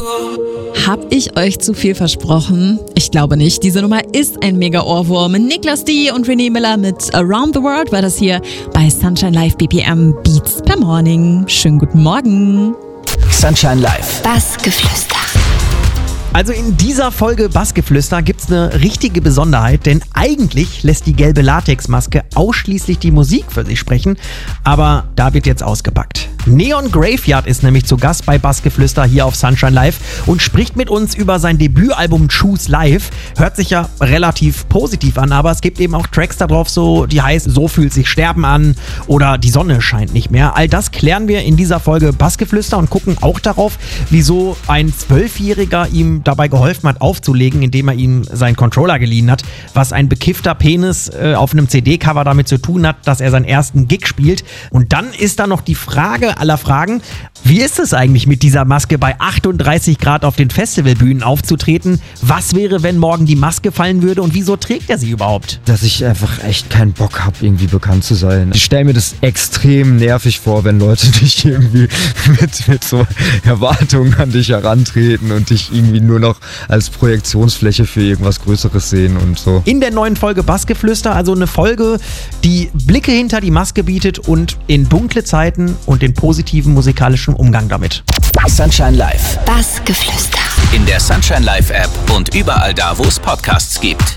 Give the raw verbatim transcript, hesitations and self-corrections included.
Hab ich euch zu viel versprochen? Ich glaube nicht. Diese Nummer ist ein Mega-Ohrwurm. Niklas D. und René Miller mit Around the World war das hier bei Sunshine Live B P M Beats per Morning. Schönen guten Morgen. Sunshine Live. Bassgeflüster. Also in dieser Folge Bassgeflüster gibt's eine richtige Besonderheit, denn eigentlich lässt die gelbe Latexmaske ausschließlich die Musik für sich sprechen, aber da wird jetzt ausgepackt. Neon Graveyard ist nämlich zu Gast bei Bassgeflüster hier auf Sunshine Live und spricht mit uns über sein Debütalbum Choose Life. Hört sich ja relativ positiv an, aber es gibt eben auch Tracks da drauf, so, die heißen So fühlt sich Sterben an oder Die Sonne scheint nicht mehr. All das klären wir in dieser Folge Bassgeflüster und gucken auch darauf, wieso ein Zwölfjähriger ihm dabei geholfen hat aufzulegen, indem er ihm seinen Controller geliehen hat, was ein bekiffter Penis äh, auf einem C D-Cover damit zu tun hat, dass er seinen ersten Gig spielt. Und dann ist da noch die Frage aller Fragen, wie ist es eigentlich mit dieser Maske bei achtunddreißig Grad auf den Festivalbühnen aufzutreten? Was wäre, wenn morgen die Maske fallen würde und wieso trägt er sie überhaupt? Dass ich einfach echt keinen Bock habe, irgendwie bekannt zu sein. Ich stelle mir das extrem nervig vor, wenn Leute dich irgendwie mit, mit so Erwartungen an dich herantreten und dich irgendwie nur noch als Projektionsfläche für irgendwas Größeres sehen und so. In der neuen Folge Bassgeflüster, also eine Folge, die Blicke hinter die Maske bietet und in dunkle Zeiten und den positiven musikalischen Umgang damit. Sunshine Live. Bassgeflüster. In der Sunshine Live App und überall da, wo es Podcasts gibt.